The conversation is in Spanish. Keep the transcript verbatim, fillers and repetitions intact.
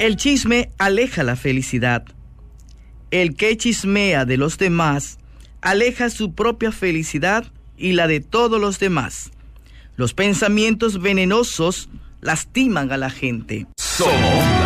El chisme aleja la felicidad. El que chismea de los demás aleja su propia felicidad y la de todos los demás. Los pensamientos venenosos lastiman a la gente. Somos